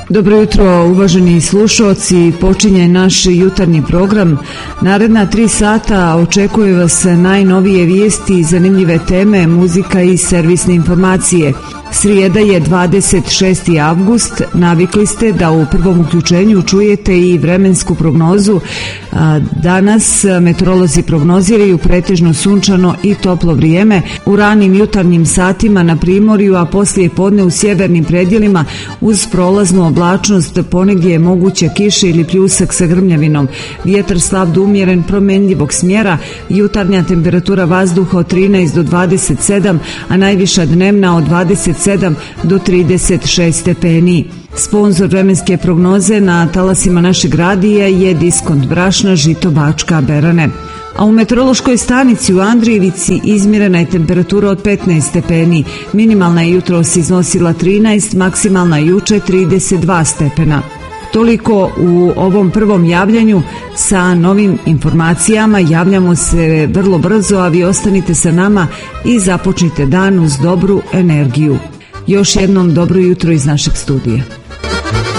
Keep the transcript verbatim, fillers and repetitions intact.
Dobro jutro, uvaženi slušaoci, počinje naš jutarnji program. Naredna tri sata očekuje vas najnovije vijesti, zanimljive teme, muzika i servisne informacije. Srijeda je dvadeset šesti avgust, navikli ste da u prvom uključenju čujete i vremensku prognozu. Danas meteorolozi prognoziraju pretežno sunčano i toplo vrijeme u ranim jutarnjim satima na primorju, a poslije podne u sjevernim predjelima uz prolaznu oblačnost, ponegdje je moguća kiša ili pljusak sa grmljavinom. Vjetar slab do umjeren promjenjivog smjera, jutarnja temperatura vazduha od trinaest do dvadeset sedam, a najviša dnevna od dvadeset sedam do trideset šest stepeni. Sponzor vremenske prognoze na talasima našeg radija je Diskont brašna Žito Bačka Berane. A u meteorološkoj stanici u Andrijevici izmjerena je temperatura od petnaest stepeni, minimalna je jutros iznosila trinaest, maksimalna juče trideset dva stepena. Toliko u ovom prvom javljanju. Sa novim informacijama javljamo se vrlo brzo, a vi ostanite sa nama i započnite dan uz dobru energiju. Još jednom dobro jutro iz našeg studija.